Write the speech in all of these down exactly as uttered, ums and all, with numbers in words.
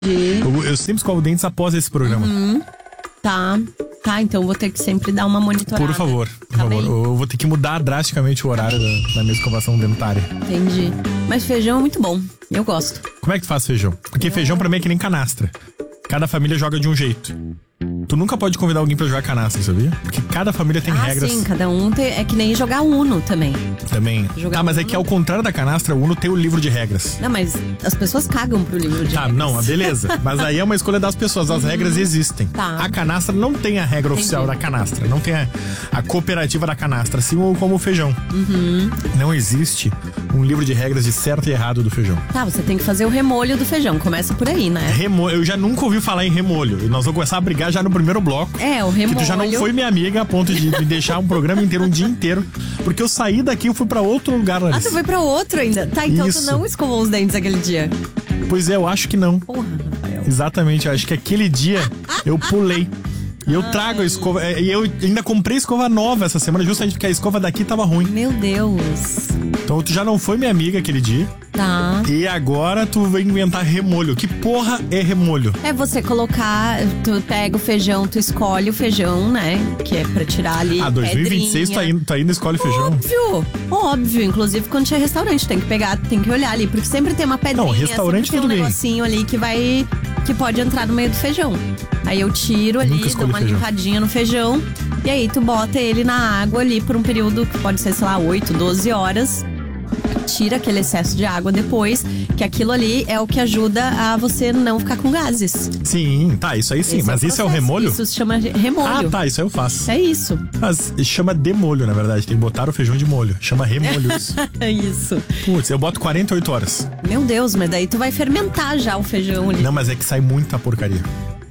Eu, eu sempre escovo dentes após esse programa. Uhum. Tá, tá, então eu vou ter que sempre dar uma monitorada. Por favor, por tá favor. bem? Eu vou ter que mudar drasticamente o horário da, da minha escovação dentária. Entendi. Mas feijão é muito bom, eu gosto. Como é que tu faz feijão? Porque eu... feijão pra mim é que nem canastra. Cada família joga de um jeito. Tu nunca pode convidar alguém pra jogar canastra, sabia? Porque cada família tem ah, regras. Sim, cada um tem, é que nem jogar Uno também. Também. Jogar tá, mas Uno. É que ao contrário da canastra, o Uno tem o livro de regras. Não, mas as pessoas cagam pro livro de tá, regras. Tá, não, beleza. Mas aí é uma escolha das pessoas, as uhum. regras existem. Tá. A canastra não tem a regra Entendi. oficial da canastra. Não tem a, a cooperativa da canastra, assim como o feijão. Uhum. Não existe um livro de regras de certo e errado do feijão. Tá, você tem que fazer o remolho do feijão. Começa por aí, né? Remolho. Eu já nunca ouvi falar em remolho. Nós vamos começar a brigar já no primeiro bloco. É, o remolho. Que tu já não foi minha amiga a ponto de me deixar um programa inteiro, um dia inteiro. Porque eu saí daqui e eu fui pra outro lugar, Larissa. Ah, tu foi pra outro ainda? Tá, então Isso. tu não escovou os dentes aquele dia. Pois é, eu acho que não. Porra, Rafael. Exatamente, eu acho que aquele dia eu pulei. E eu trago a escova. E eu ainda comprei escova nova essa semana, justamente porque a escova daqui tava ruim. Meu Deus. Então tu já não foi minha amiga aquele dia. Tá. E agora tu vem inventar remolho. Que porra é remolho? É você colocar, tu pega o feijão, tu escolhe o feijão, né? Que é pra tirar ali. Ah, dois mil e vinte e seis tu ainda, tu ainda escolhe feijão? Óbvio, óbvio. Inclusive quando tinha restaurante, tem que pegar, tem que olhar ali, porque sempre tem uma pedrinha. Não, restaurante sempre tem tudo um bem. negocinho ali que vai, que pode entrar no meio do feijão. Aí eu tiro ali, dou uma feijão. limpadinha no feijão. E aí tu bota ele na água ali por um período que pode ser, sei lá, oito, doze horas. Tira aquele excesso de água depois, que aquilo ali é o que ajuda a você não ficar com gases. Sim, tá, isso aí sim. Esse mas é o isso é o processo. remolho? Isso se chama remolho. Ah, tá, isso aí eu faço. É isso. Mas chama de molho, na verdade. Tem que botar o feijão de molho. Chama remolho isso. É isso. Putz, eu boto quarenta e oito horas. Meu Deus, mas daí tu vai fermentar já o feijão ali. Não, mas é que sai muita porcaria.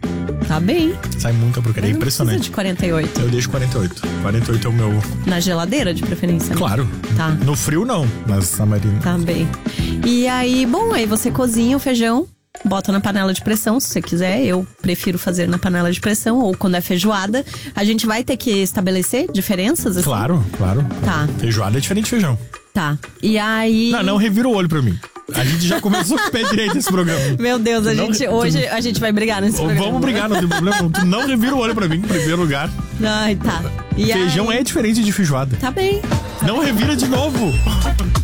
Tá bem. Sai muita porcaria, é Não impressionante. precisa de quarenta e oito. Eu deixo quarenta e oito. quarenta e oito é o meu... Na geladeira, de preferência. Né? Claro. Tá. No frio, não. Mas na marina. Tá bem. E aí, bom, aí você cozinha o feijão, bota na panela de pressão, se você quiser. Eu prefiro fazer na panela de pressão ou quando é feijoada. A gente vai ter que estabelecer diferenças, assim? Claro, claro. Tá. Feijoada é diferente de feijão. Tá. E aí... Não, não revira o olho pra mim. A gente já começou com o pé direito esse programa. Meu Deus, a não, gente, tu, hoje a gente vai brigar nesse programa. Vamos brigar, não tem problema. Tu não revira o olho pra mim, em primeiro lugar. Ai, tá. E Feijão aí... é diferente de feijoada. Tá bem. Não revira de novo.